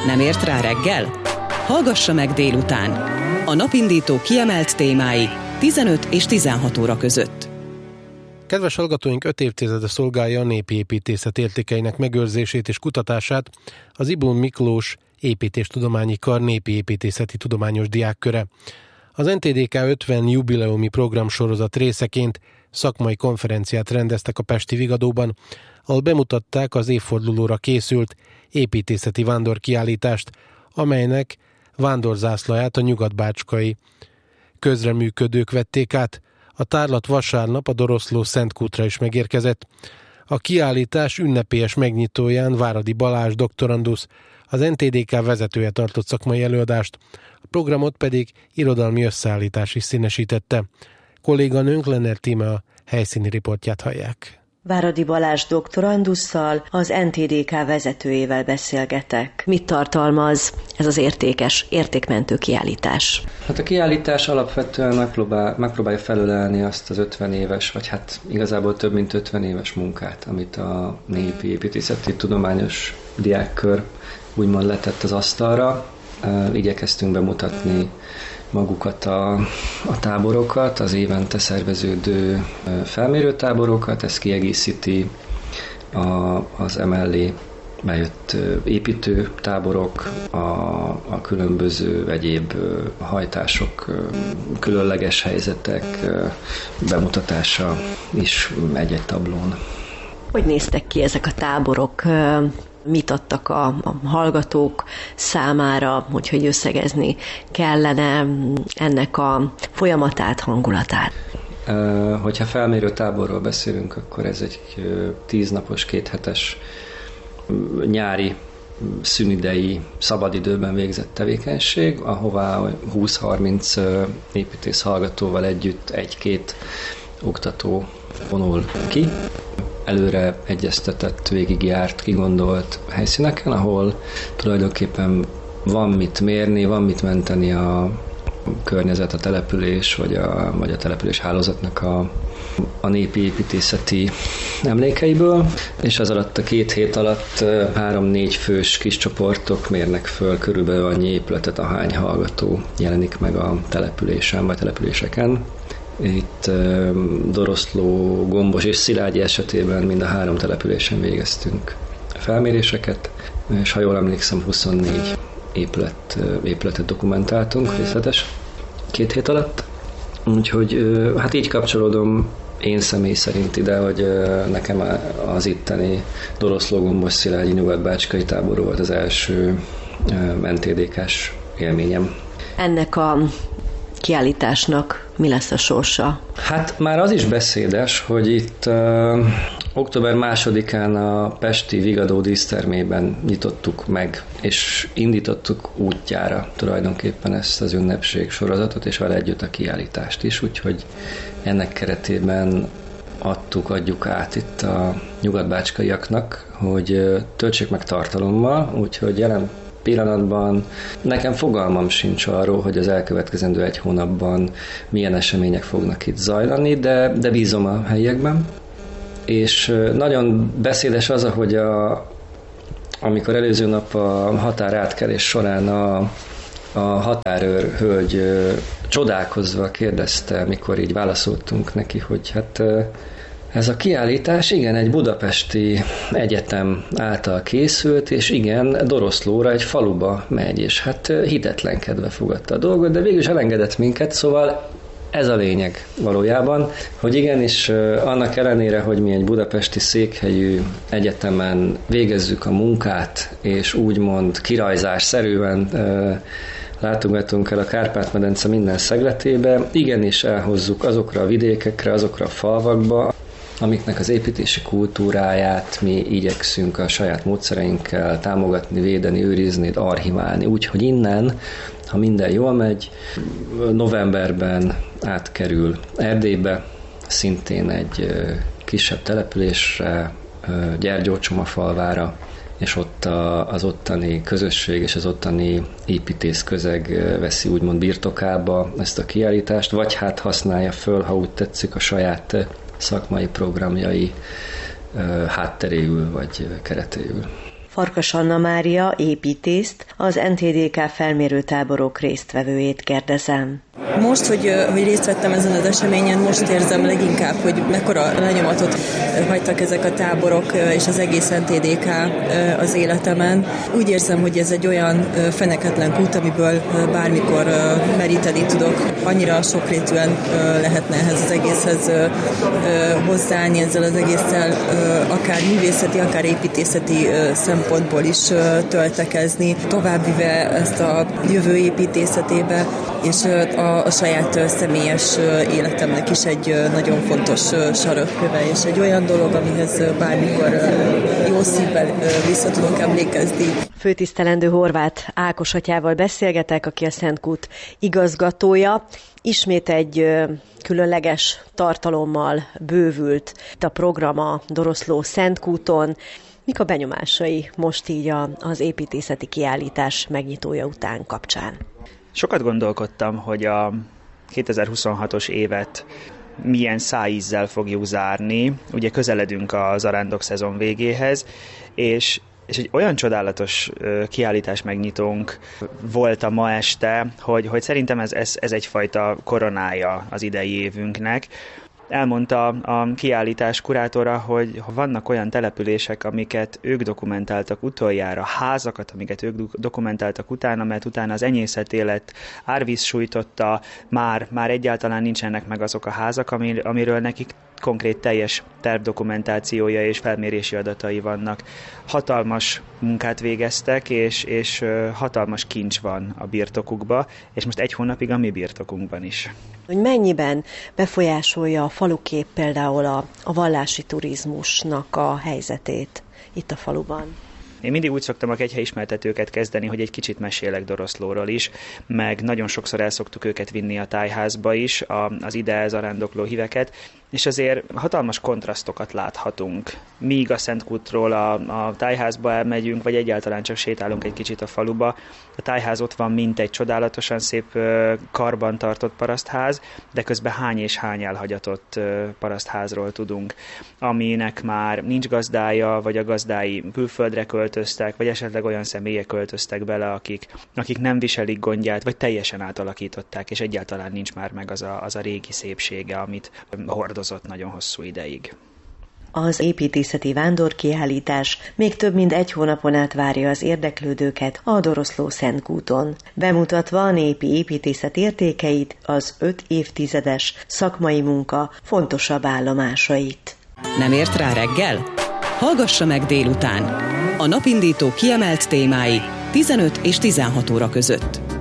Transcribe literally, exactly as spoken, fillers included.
Nem ért rá reggel? Hallgassa meg délután. A napindító kiemelt témái tizenöt és tizenhat óra között. Kedves hallgatóink, öt évtizede szolgálja a népi építészet értékeinek megőrzését és kutatását az Ybl Miklós Építéstudományi Kar népi építészeti tudományos diákköre. Az en té dé ká ötven jubileumi programsorozat részeként szakmai konferenciát rendeztek a pesti Vigadóban, ahol bemutatták az évfordulóra készült építészeti vándorkiállítást, amelynek vándorzászlaját a nyugatbácskai közreműködők vették át. A tárlat vasárnap a Doroszló Szentkútra is megérkezett. A kiállítás ünnepélyes megnyitóján Váradi Balázs doktorandusz, az en té dé ká vezetője tartott szakmai előadást, a programot pedig irodalmi összeállítás is színesítette. Kolléganőnk Lenner Tíme a helyszíni riportját hallják. Váradi Balázs doktorandusszal, az en té dé ká vezetőjével beszélgetek. Mit tartalmaz ez az értékes, értékmentő kiállítás? Hát a kiállítás alapvetően megpróbál, megpróbálja felölelni azt az ötven éves, vagy hát igazából több mint ötven éves munkát, amit a népi építészeti tudományos diákkör úgymond letett az asztalra. Igyekeztünk bemutatni magukat a, a táborokat, az évente szerveződő felmérőtáborokat, ez kiegészíti a, az emellé bejött építő táborok, a, a különböző egyéb hajtások, különleges helyzetek bemutatása is egy-egy tablón. Hogy néztek ki ezek a táborok? Mit adtak a, a hallgatók számára, hogy, hogy összegezni kellene ennek a folyamatát, hangulatát? Hogyha felmérő táborról beszélünk, akkor ez egy tíznapos, kéthetes nyári szünidei szabadidőben végzett tevékenység, ahová húsz-harminc építész hallgatóval együtt egy-két oktató vonul ki. Előre egyeztetett, végigjárt, kigondolt helyszíneken, ahol tulajdonképpen van mit mérni, van mit menteni a környezet, a település, vagy a, vagy a település hálózatnak a, a népi építészeti emlékeiből, és az alatt a két hét alatt három-négy fős kis csoportok mérnek föl körülbelül annyi épületet, ahány hallgató jelenik meg a településen, vagy településeken. Itt Doroszló, Gombos és Szilágyi esetében mind a három településen végeztünk felméréseket, és ha jól emlékszem, huszonnégy épület, épületet dokumentáltunk részletes két hét alatt. Úgyhogy hát így kapcsolódom én személy szerint ide, hogy nekem az itteni Doroszló, Gombos, Szilágyi, nyugatbácskai tábor volt az első en té dé ká-s élményem. Ennek a kiállításnak mi lesz a sorsa? Hát már az is beszédes, hogy itt uh, október másodikán a pesti Vigadó dísztermében nyitottuk meg, és indítottuk útjára tulajdonképpen ezt az ünnepség sorozatot, és vele együtt a kiállítást is, úgyhogy ennek keretében adtuk, adjuk át itt a nyugatbácskaiaknak, hogy töltsék meg tartalommal, úgyhogy jelen pillanatban nekem fogalmam sincs arról, hogy az elkövetkezendő egy hónapban milyen események fognak itt zajlani, de, de bízom a helyiekben. És nagyon beszédes az, hogy a, amikor előző nap a határátkelés során a, a határőr hölgy csodálkozva kérdezte, mikor így válaszoltunk neki, hogy hát ez a kiállítás igen egy budapesti egyetem által készült, és igen, Doroszlóra, egy faluba megy, és hát hitetlenkedve fogadta a dolgot, de végül is elengedett minket, szóval ez a lényeg valójában, hogy igenis annak ellenére, hogy mi egy budapesti székhelyű egyetemen végezzük a munkát, és úgymond kirajzásszerűen látogatunk el a Kárpát-medence minden szegletébe, igenis elhozzuk azokra a vidékekre, azokra a falvakba, amiknek az építési kultúráját mi igyekszünk a saját módszereinkkel támogatni, védeni, őrizni, archiválni. Úgyhogy innen, ha minden jól megy, novemberben átkerül Erdélybe, szintén egy kisebb településre, Gyergyócsomafalvára, és ott az ottani közösség és az ottani építész közeg veszi úgymond birtokába ezt a kiállítást, vagy hát használja föl, ha úgy tetszik, a saját szakmai programjai hátteréül vagy keretéül. Farkas Anna Mária építészt, az en té dé ká felmérőtáborok résztvevőjét kérdezem. Most, hogy, hogy részt vettem ezen az eseményen, most érzem leginkább, hogy mekkora lenyomatot hagytak ezek a táborok és az egész en té dé ká az életemen. Úgy érzem, hogy ez egy olyan feneketlen kút, amiből bármikor meríteni tudok. Annyira sokrétűen lehetne ehhez az egészhez hozzáállni, ezzel az egésszel akár művészeti, akár építészeti szempontból is töltekezni, továbbvive ezt a jövő építészetébe, és a, a saját személyes életemnek is egy nagyon fontos sarokköve, és egy olyan dolog, amihez bármikor jó szívvel vissza tudunk emlékezni. Főtisztelendő Horváth Ákos atyával beszélgetek, aki a Szentkút igazgatója. Ismét egy különleges tartalommal bővült a program a Doroszló Szentkúton. Mik a benyomásai most így az építészeti kiállítás megnyitója után kapcsán? Sokat gondolkodtam, hogy a kétezer-huszonhatos évet milyen szájízzel fogjuk zárni. Ugye közeledünk a zarándok szezon végéhez, és, és egy olyan csodálatos kiállítás megnyitónk volt a ma este, hogy, hogy szerintem ez, ez, ez egyfajta koronája az idei évünknek. Elmondta a kiállítás kurátora, hogy vannak olyan települések, amiket ők dokumentáltak utoljára, házakat, amiket ők dokumentáltak utána, mert utána az enyészet élet árvíz sújtotta, már, már egyáltalán nincsenek meg azok a házak, amiről nekik konkrét teljes tervdokumentációja és felmérési adatai vannak. Hatalmas munkát végeztek, és, és hatalmas kincs van a birtokukba, és most egy hónapig a mi birtokunkban is. Hogy mennyiben befolyásolja a falukép például a, a vallási turizmusnak a helyzetét itt a faluban? Én mindig úgy szoktam a kegyhelyismertetőket kezdeni, hogy egy kicsit mesélek Doroszlóról is, meg nagyon sokszor el szoktuk őket vinni a tájházba is, a, az ide zarándokló híveket, és azért hatalmas kontrasztokat láthatunk. Míg a Szentkútról a, a tájházba elmegyünk, vagy egyáltalán csak sétálunk egy kicsit a faluba, a tájház ott van, mint egy csodálatosan szép karban tartott parasztház, de közben hány és hány elhagyatott parasztházról tudunk, aminek már nincs gazdája, vagy a gazdái külföldre költöztek, vagy esetleg olyan személyek költöztek bele, akik, akik nem viselik gondját, vagy teljesen átalakították, és egyáltalán nincs már meg az a, az a régi szépsége, amit hordozott nagyon hosszú ideig. Az építészeti vándorkiállítás még több mint egy hónapon át várja az érdeklődőket a Doroszló Szentkúton, bemutatva a népi építészet értékeit, az öt évtizedes szakmai munka fontosabb állomásait. Nem ért rá reggel? Hallgassa meg délután. A napindító kiemelt témái tizenöt és tizenhat óra között.